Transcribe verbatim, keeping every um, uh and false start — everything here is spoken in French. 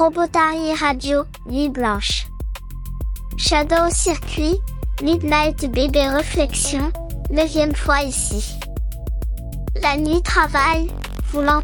Robotari Radio, Nuit Blanche. Shadow Circuit, Midnight Baby Réflexion, neuvième fois ici. La nuit travaille, vous l'entendez ?